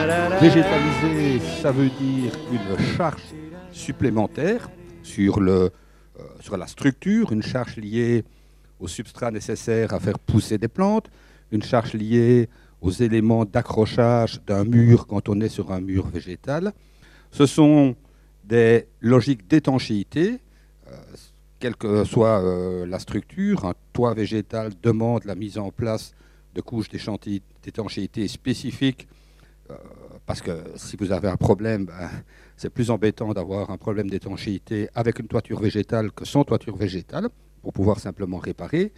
Végétaliser, ça veut dire une charge supplémentaire sur la structure, une charge liée au substrat nécessaire à faire pousser des plantes, une charge liée aux éléments d'accrochage d'un mur quand on est sur un mur végétal. Ce sont des logiques d'étanchéité, quelle que soit la structure. Un toit végétal demande la mise en place de couches d'étanchéité spécifiques, parce que si vous avez un problème, c'est plus embêtant d'avoir un problème d'étanchéité avec une toiture végétale que sans toiture végétale, pour pouvoir simplement réparer.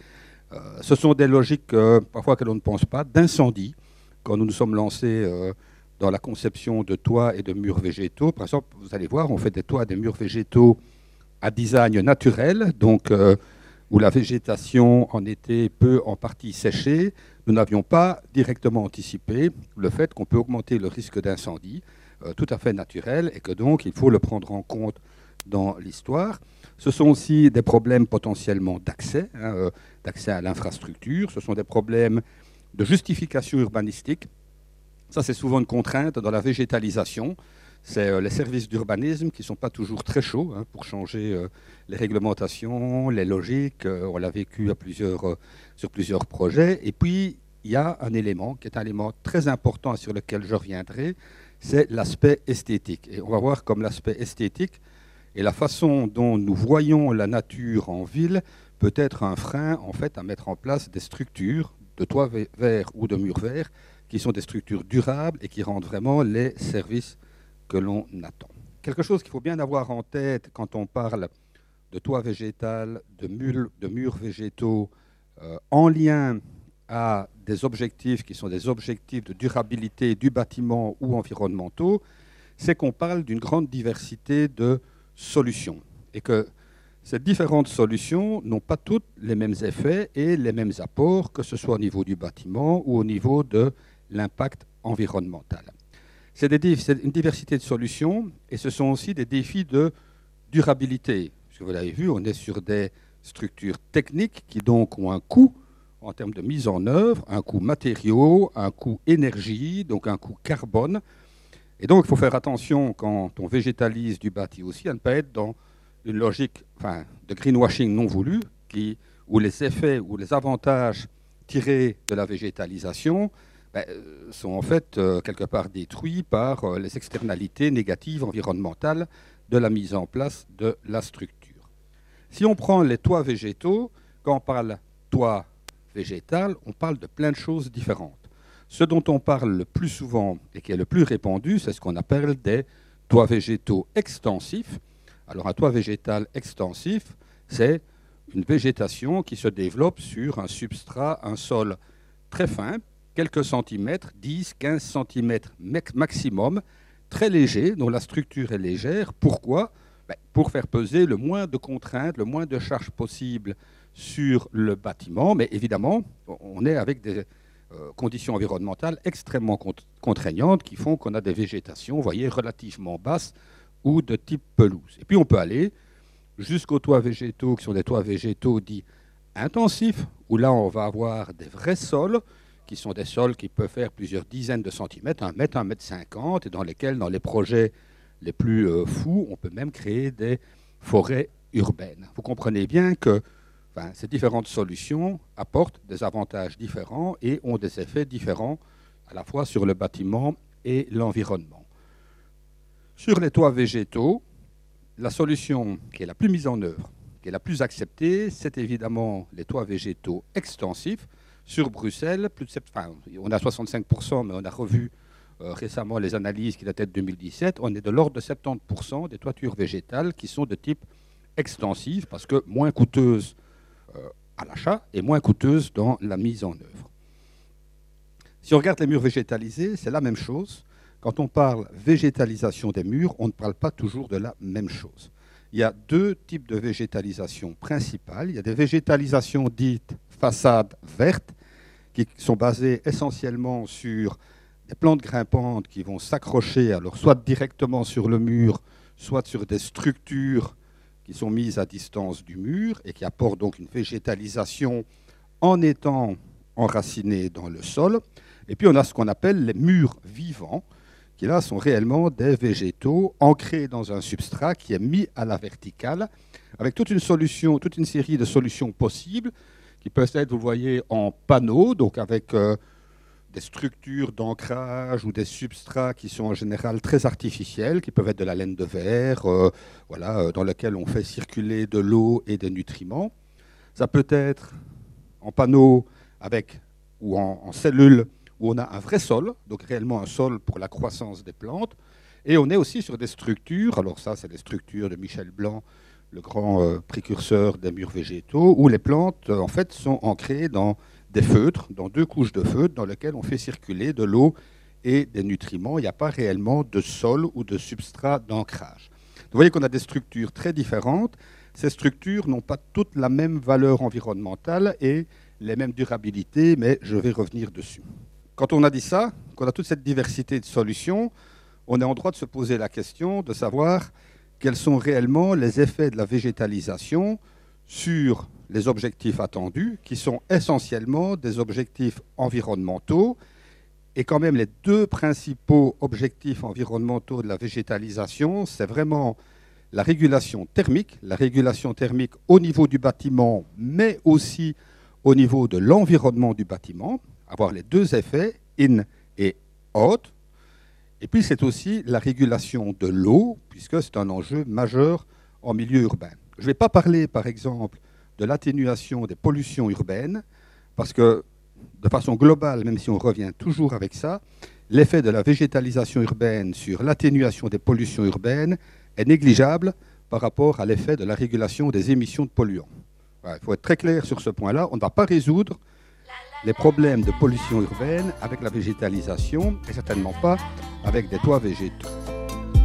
Ce sont des logiques parfois que l'on ne pense pas, d'incendie, quand nous nous sommes lancés dans la conception de toits et de murs végétaux. Par exemple, vous allez voir, on fait des toits et des murs végétaux à design naturel, donc où la végétation en été peut en partie sécher. Nous n'avions pas directement anticipé le fait qu'on peut augmenter le risque d'incendie, tout à fait naturel, et que donc il faut le prendre en compte dans l'histoire. Ce sont aussi des problèmes potentiellement d'accès, d'accès à l'infrastructure. Ce sont des problèmes de justification urbanistique. Ça, c'est souvent une contrainte dans la végétalisation. C'est les services d'urbanisme qui ne sont pas toujours très chauds pour changer les réglementations, les logiques. On l'a vécu sur plusieurs projets. Et puis, il y a un élément qui est un élément très important sur lequel je reviendrai, c'est l'aspect esthétique. Et on va voir comme l'aspect esthétique et la façon dont nous voyons la nature en ville peut être un frein en fait, à mettre en place des structures de toits verts ou de murs verts qui sont des structures durables et qui rendent vraiment les services que l'on attend. Quelque chose qu'il faut bien avoir en tête quand on parle de toit végétal, de murs végétaux, en lien à des objectifs qui sont des objectifs de durabilité du bâtiment ou environnementaux, c'est qu'on parle d'une grande diversité de solutions et que ces différentes solutions n'ont pas toutes les mêmes effets et les mêmes apports, que ce soit au niveau du bâtiment ou au niveau de l'impact environnemental. C'est une diversité de solutions et ce sont aussi des défis de durabilité. Parce que vous l'avez vu, on est sur des structures techniques qui donc ont un coût en termes de mise en œuvre, un coût matériaux, un coût énergie, donc un coût carbone. Et donc il faut faire attention quand on végétalise du bâti aussi à ne pas être dans une logique de greenwashing non voulu, où les effets ou les avantages tirés de la végétalisation sont en fait quelque part détruits par les externalités négatives environnementales de la mise en place de la structure. Si on prend les toits végétaux, quand on parle toit végétal, on parle de plein de choses différentes. Ce dont on parle le plus souvent et qui est le plus répandu, c'est ce qu'on appelle des toits végétaux extensifs. Alors un toit végétal extensif, c'est une végétation qui se développe sur un substrat, un sol très fin, quelques centimètres, 10, 15 centimètres maximum, très léger, dont la structure est légère. Pourquoi ? Pour faire peser le moins de contraintes, le moins de charges possible sur le bâtiment. Mais évidemment, on est avec des conditions environnementales extrêmement contraignantes qui font qu'on a des végétations, vous voyez, relativement basses ou de type pelouse. Et puis on peut aller jusqu'aux toits végétaux, qui sont des toits végétaux dits intensifs, où là on va avoir des vrais sols, qui sont des sols qui peuvent faire plusieurs dizaines de centimètres, 1 mètre, 1,50 mètre, et dans lesquels, dans les projets les plus fous, on peut même créer des forêts urbaines. Vous comprenez bien que ces différentes solutions apportent des avantages différents et ont des effets différents à la fois sur le bâtiment et l'environnement. Sur les toits végétaux, la solution qui est la plus mise en œuvre, qui est la plus acceptée, c'est évidemment les toits végétaux extensifs. Sur Bruxelles, on a 65%, mais on a revu récemment les analyses qui datent de 2017. On est de l'ordre de 70% des toitures végétales qui sont de type extensif, parce que moins coûteuses à l'achat et moins coûteuses dans la mise en œuvre. Si on regarde les murs végétalisés, c'est la même chose. Quand on parle végétalisation des murs, on ne parle pas toujours de la même chose. Il y a deux types de végétalisation principales. Il y a des végétalisations dites façades vertes, qui sont basées essentiellement sur des plantes grimpantes qui vont s'accrocher, alors soit directement sur le mur, soit sur des structures qui sont mises à distance du mur et qui apportent donc une végétalisation en étant enracinées dans le sol. Et puis on a ce qu'on appelle les murs vivants, qui là sont réellement des végétaux ancrés dans un substrat qui est mis à la verticale, avec toute une série de solutions possibles, qui peuvent être, vous voyez, en panneaux, donc avec des structures d'ancrage ou des substrats qui sont en général très artificiels, qui peuvent être de la laine de verre, dans lequel on fait circuler de l'eau et des nutriments. Ça peut être en panneaux ou en cellules où on a un vrai sol, donc réellement un sol pour la croissance des plantes. Et on est aussi sur des structures, alors ça c'est les structures de Michel Blanc, le grand précurseur des murs végétaux, où les plantes en fait sont ancrées dans des feutres, dans 2 couches de feutres dans lesquelles on fait circuler de l'eau et des nutriments. Il n'y a pas réellement de sol ou de substrat d'ancrage. Vous voyez qu'on a des structures très différentes. Ces structures n'ont pas toutes la même valeur environnementale et les mêmes durabilités, mais je vais revenir dessus. Quand on a dit ça, qu'on a toute cette diversité de solutions, on est en droit de se poser la question de savoir quels sont réellement les effets de la végétalisation sur les objectifs attendus, qui sont essentiellement des objectifs environnementaux. Et quand même, les 2 principaux objectifs environnementaux de la végétalisation, c'est vraiment la régulation thermique au niveau du bâtiment, mais aussi au niveau de l'environnement du bâtiment, avoir les 2 effets, in et out. Et puis c'est aussi la régulation de l'eau, puisque c'est un enjeu majeur en milieu urbain. Je ne vais pas parler, par exemple, de l'atténuation des pollutions urbaines, parce que, de façon globale, même si on revient toujours avec ça, l'effet de la végétalisation urbaine sur l'atténuation des pollutions urbaines est négligeable par rapport à l'effet de la régulation des émissions de polluants. Voilà, il faut être très clair sur ce point-là. On ne va pas résoudre les problèmes de pollution urbaine avec la végétalisation, et certainement pas avec des toits végétaux.